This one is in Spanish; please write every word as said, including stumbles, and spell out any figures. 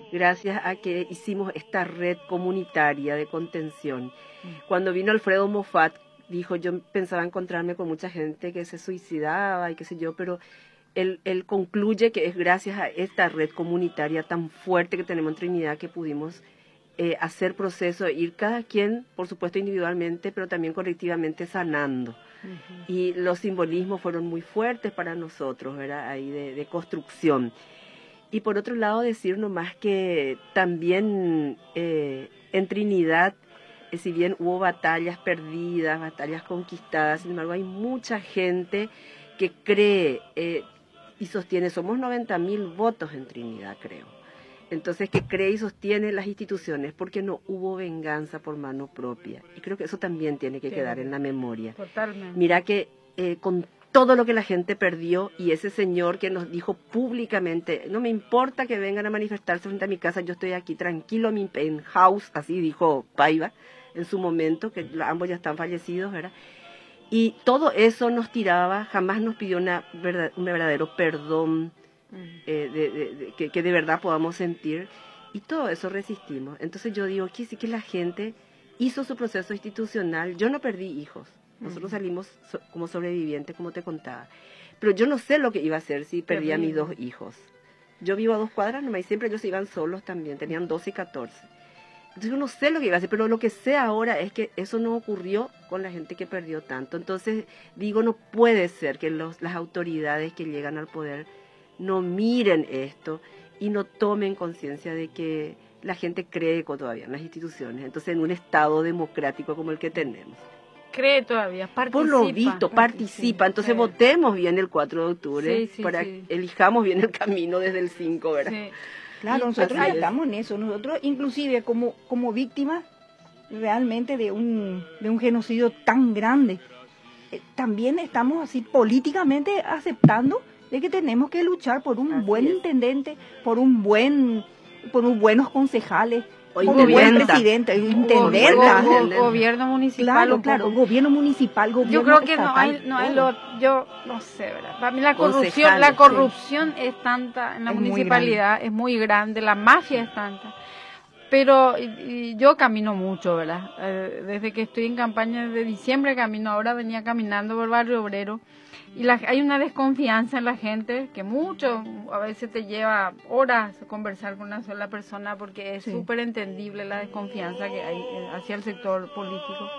gracias a que hicimos esta red comunitaria de contención. Cuando vino Alfredo Moffat, dijo, yo pensaba encontrarme con mucha gente que se suicidaba y qué sé yo, pero él, él concluye que es gracias a esta red comunitaria tan fuerte que tenemos en Trinidad que pudimos eh, hacer proceso, ir cada quien, por supuesto individualmente, pero también colectivamente sanando. Uh-huh. Y los simbolismos fueron muy fuertes para nosotros, ¿verdad? Ahí de, de construcción. Y por otro lado decir nomás que también eh, en Trinidad, eh, si bien hubo batallas perdidas, batallas conquistadas, sin embargo hay mucha gente que cree eh, y sostiene, somos noventa mil votos en Trinidad, creo. Entonces, que cree y sostiene las instituciones porque no hubo venganza por mano propia. Y creo que eso también tiene que sí, quedar en la memoria. Totalmente. Mira que eh, con todo lo que la gente perdió y ese señor que nos dijo públicamente, no me importa que vengan a manifestarse frente a mi casa, yo estoy aquí tranquilo en mi penthouse, así dijo Paiva en su momento, que ambos ya están fallecidos, ¿verdad? Y todo eso nos tiraba, jamás nos pidió una verdad, un verdadero perdón, eh, de, de, de, que, que de verdad podamos sentir, y todo eso resistimos. Entonces yo digo que sí que la gente hizo su proceso institucional. Yo no perdí hijos, nosotros salimos so, como sobrevivientes, como te contaba, pero yo no sé lo que iba a hacer si perdía a mis dos hijos. Yo vivo a dos cuadras nomás y siempre ellos se iban solos también, tenían doce y catorce. Entonces yo no sé lo que iba a hacer, pero lo que sé ahora es que eso no ocurrió con la gente que perdió tanto. Entonces digo, no puede ser que los, las autoridades que llegan al poder no miren esto y no tomen conciencia de que la gente cree todavía en las instituciones. Entonces, en un Estado democrático como el que tenemos. Cree todavía, participa. Por lo visto, participa. participa. Entonces, sí. Votemos bien el cuatro de octubre, sí, sí, para sí. elijamos bien el camino desde el cinco, ¿verdad? Sí. Claro, nosotros estamos en eso. Nosotros, inclusive, como, como víctimas realmente de un, de un genocidio tan grande, eh, también estamos así políticamente aceptando de que tenemos que luchar por un Así buen es. intendente, por un buen, por unos buenos concejales, o por un buen presidente, intendenta, go, go, gobierno municipal, claro, claro, gobierno municipal, gobierno Yo creo que estatal, no hay, no hay lo, yo no sé, ¿verdad? Para mí la corrupción, la corrupción sí. es tanta en la es municipalidad, muy es muy grande, la mafia es tanta. Pero y, y yo camino mucho, ¿verdad? Eh, desde que estoy en campaña de diciembre camino, ahora venía caminando por Barrio Obrero. Y la, hay una desconfianza en la gente que mucho, a veces te lleva horas conversar con una sola persona porque es súper sí. entendible la desconfianza que hay hacia el sector político.